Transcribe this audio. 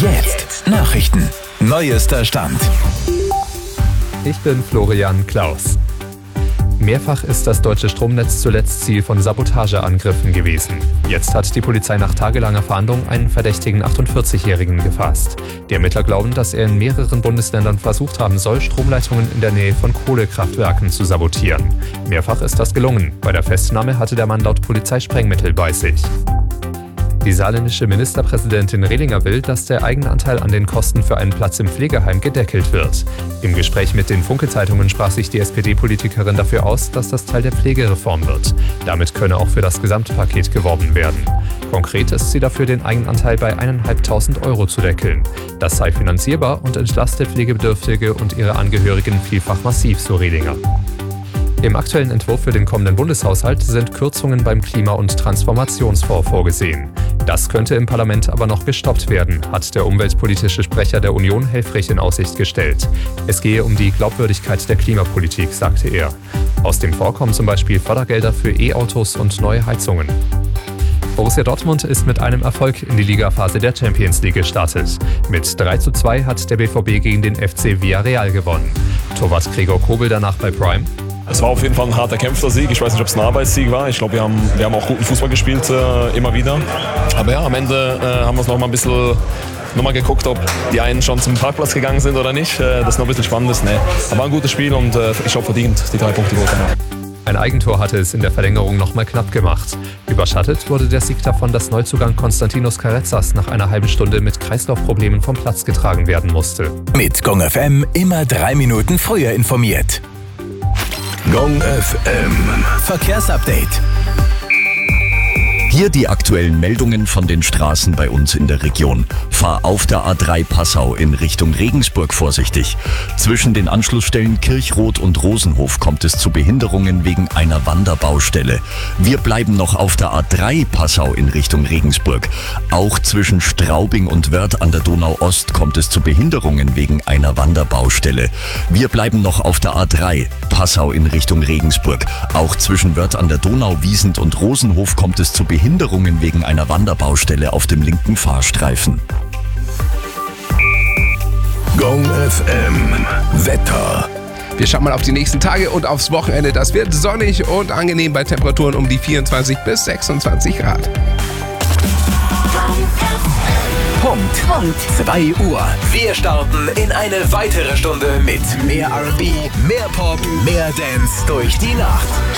Jetzt Nachrichten. Neuester Stand. Ich bin Florian Klaus. Mehrfach ist das deutsche Stromnetz zuletzt Ziel von Sabotageangriffen gewesen. Jetzt hat die Polizei nach tagelanger Fahndung einen verdächtigen 48-Jährigen gefasst. Die Ermittler glauben, dass er in mehreren Bundesländern versucht haben soll, Stromleitungen in der Nähe von Kohlekraftwerken zu sabotieren. Mehrfach ist das gelungen. Bei der Festnahme hatte der Mann laut Polizei Sprengmittel bei sich. Die saarländische Ministerpräsidentin Rehlinger will, dass der Eigenanteil an den Kosten für einen Platz im Pflegeheim gedeckelt wird. Im Gespräch mit den Funke-Zeitungen sprach sich die SPD-Politikerin dafür aus, dass das Teil der Pflegereform wird. Damit könne auch für das Gesamtpaket geworben werden. Konkret ist sie dafür, den Eigenanteil bei 1.500 € zu deckeln. Das sei finanzierbar und entlaste Pflegebedürftige und ihre Angehörigen vielfach massiv, so Rehlinger. Im aktuellen Entwurf für den kommenden Bundeshaushalt sind Kürzungen beim Klima- und Transformationsfonds vorgesehen. Das könnte im Parlament aber noch gestoppt werden, hat der umweltpolitische Sprecher der Union Helfrich in Aussicht gestellt. Es gehe um die Glaubwürdigkeit der Klimapolitik, sagte er. Aus dem Fonds kommen zum Beispiel Fördergelder für E-Autos und neue Heizungen. Borussia Dortmund ist mit einem Erfolg in die Ligaphase der Champions League gestartet. Mit 3:2 hat der BVB gegen den FC Villarreal gewonnen. Torwart Gregor Kobel danach bei Prime. Es war auf jeden Fall ein hart erkämpfter Sieg. Ich weiß nicht, ob es ein Arbeitssieg war. Ich glaube, wir haben auch guten Fußball gespielt, immer wieder. Aber ja, am Ende haben wir es noch mal ein bisschen geguckt, ob die einen schon zum Parkplatz gegangen sind oder nicht. Das ist noch ein bisschen spannend. Nee. Aber ein gutes Spiel und ich habe verdient die 3 Punkte geholt. Ein Eigentor hatte es in der Verlängerung noch mal knapp gemacht. Überschattet wurde der Sieg davon, dass Neuzugang Konstantinos Karezas nach einer halben Stunde mit Kreislaufproblemen vom Platz getragen werden musste. Mit Gong FM immer 3 Minuten früher informiert. Gong FM Verkehrsupdate. Hier die aktuellen Meldungen von den Straßen bei uns in der Region. Fahr auf der A3 Passau in Richtung Regensburg vorsichtig. Zwischen den Anschlussstellen Kirchroth und Rosenhof kommt es zu Behinderungen wegen einer Wanderbaustelle. Wir bleiben noch auf der A3 Passau in Richtung Regensburg. Auch zwischen Straubing und Wörth an der Donau-Ost kommt es zu Behinderungen wegen einer Wanderbaustelle. Wir bleiben noch auf der A3 Passau in Richtung Regensburg. Auch zwischen Wörth an der Donau, Wiesent und Rosenhof kommt es zu Behinderungen wegen einer Wanderbaustelle auf dem linken Fahrstreifen. Gong FM Wetter. Wir schauen mal auf die nächsten Tage und aufs Wochenende. Das wird sonnig und angenehm bei Temperaturen um die 24 bis 26 Grad. Punkt 2 Uhr. Wir starten in eine weitere Stunde mit mehr R&B, mehr Pop, mehr Dance durch die Nacht.